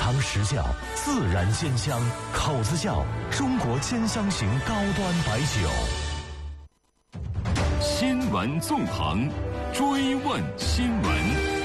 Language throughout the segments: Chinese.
藏实窖，自然鲜香，口子窖，中国兼香型高端白酒。 新闻纵横，追问新闻。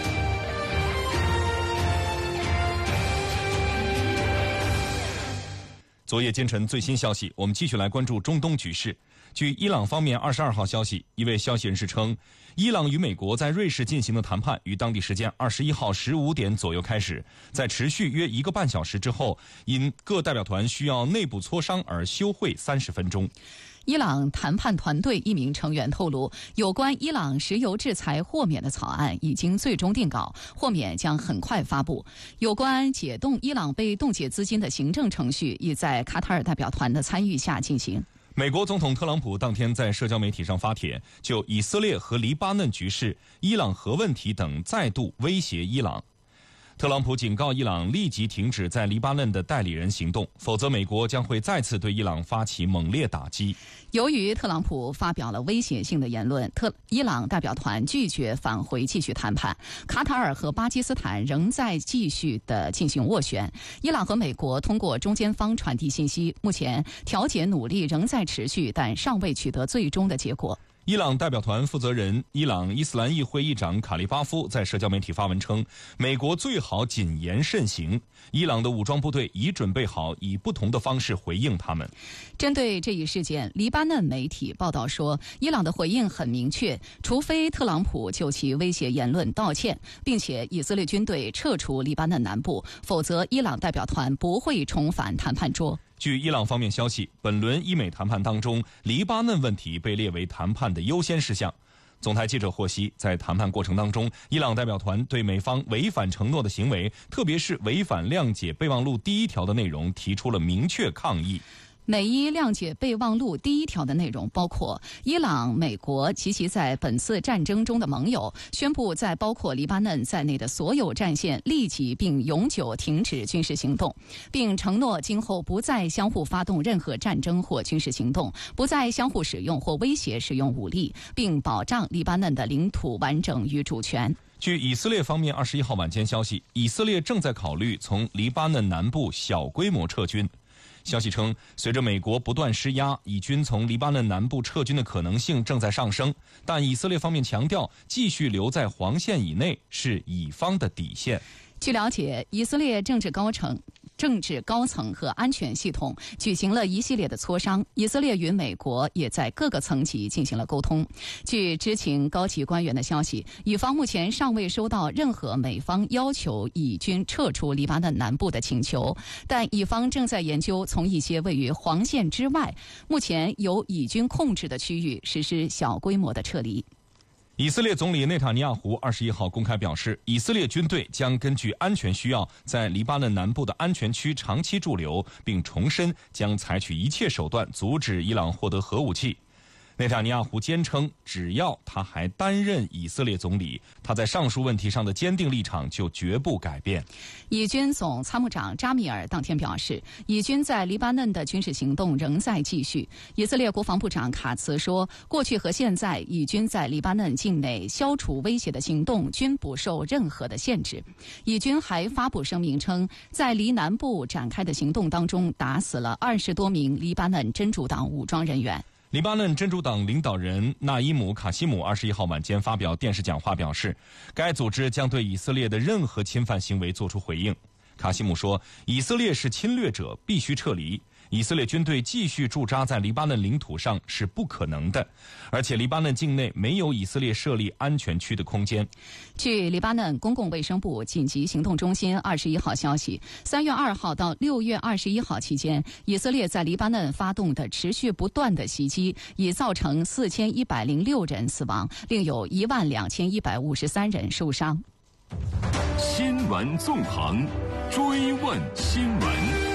昨夜今晨最新消息，我们继续来关注中东局势。据伊朗方面22号消息，一位消息人士称，伊朗与美国在瑞士进行的谈判于当地时间21号15点左右开始，在持续约1个半小时之后，因各代表团需要内部磋商而休会30分钟。 伊朗谈判团队一名成员透露，有关伊朗石油制裁豁免的草案已经最终定稿，豁免将很快发布。有关解冻伊朗被冻结资金的行政程序已在卡塔尔代表团的参与下进行。 美国总统特朗普当天在社交媒体上发帖，就以色列和黎巴嫩局势、伊朗核问题等再度威胁伊朗。特朗普警告伊朗立即停止在黎巴嫩的代理人行动，否则美国将会再次对伊朗发起猛烈打击。 由于特朗普发表了威胁性的言论，伊朗代表团拒绝返回继续谈判。卡塔尔和巴基斯坦仍在继续的进行斡旋。伊朗和美国通过中间方传递信息，目前调解努力仍在持续，但尚未取得最终的结果。 伊朗代表团负责人、伊朗伊斯兰议会议长卡利巴夫在社交媒体发文称，美国最好谨言慎行，伊朗的武装部队已准备好以不同的方式回应他们。 针对这一事件，黎巴嫩媒体报道说，伊朗的回应很明确，除非特朗普就其威胁言论道歉，并且以色列军队撤出黎巴嫩南部，否则伊朗代表团不会重返谈判桌。 据伊朗方面消息，本轮伊美谈判当中，黎巴嫩问题被列为谈判的优先事项。总台记者获悉，在谈判过程当中，伊朗代表团对美方违反承诺的行为，特别是违反谅解备忘录第1条的内容，提出了明确抗议。 美伊谅解备忘录第1条的内容包括，伊朗、美国及其在本次战争中的盟友宣布在包括黎巴嫩在内的所有战线立即并永久停止军事行动，并承诺今后不再相互发动任何战争或军事行动，不再相互使用或威胁使用武力，并保障黎巴嫩的领土完整与主权。 据以色列方面21号晚间消息，以色列正在考虑从黎巴嫩南部小规模撤军。消息称，随着美国不断施压，以军从黎巴嫩南部撤军的可能性正在上升，但以色列方面强调，继续留在黄线以内是以方的底线。 据了解，以色列政治高层和安全系统举行了一系列的磋商，以色列与美国也在各个层级进行了沟通。据知情高级官员的消息，以方目前尚未收到任何美方要求以军撤出黎巴嫩南部的请求，但以方正在研究从一些位于黄线之外、目前由以军控制的区域实施小规模的撤离。 以色列总理内塔尼亚胡21号公开表示，以色列军队将根据安全需要在黎巴嫩南部的安全区长期驻留，并重申将采取一切手段阻止伊朗获得核武器。内塔尼亚胡坚称，只要他还担任以色列总理，他在上述问题上的坚定立场就绝不改变。 以军总参谋长扎米尔当天表示，以军在黎巴嫩的军事行动仍在继续。以色列国防部长卡茨说，过去和现在以军在黎巴嫩境内消除威胁的行动均不受任何的限制。以军还发布声明称，在黎南部展开的行动当中，打死了20多名黎巴嫩真主党武装人员。 黎巴嫩真主党领导人纳伊姆·卡西姆21号晚间发表电视讲话表示，该组织将对以色列的任何侵犯行为作出回应。卡西姆说，以色列是侵略者，必须撤离。以色列军队继续驻扎在黎巴嫩领土上是不可能的，而且黎巴嫩境内没有以色列设立安全区的空间。 据黎巴嫩公共卫生部紧急行动中心21号消息，3月2号到6月21号期间，以色列在黎巴嫩发动的持续不断的袭击，已造成4106人死亡，另有12153人受伤。 新闻纵横，追问新闻。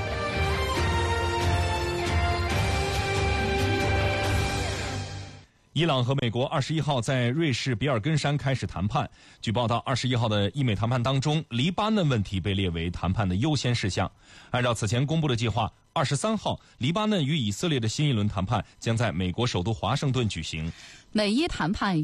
伊朗和美国21号在瑞士比尔根山开始谈判。据报道，21号的伊美谈判当中，黎巴嫩问题被列为谈判的优先事项。按照此前公布的计划，23号，黎巴嫩与以色列的新一轮谈判将在美国首都华盛顿举行。 美伊谈判